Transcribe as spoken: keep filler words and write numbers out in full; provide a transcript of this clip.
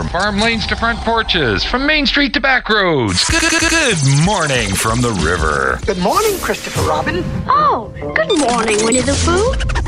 farm lanes to front porches, from Main Street to back roads. Good morning from the river. Good morning, Christopher Robin. Oh, good morning, Winnie the Pooh.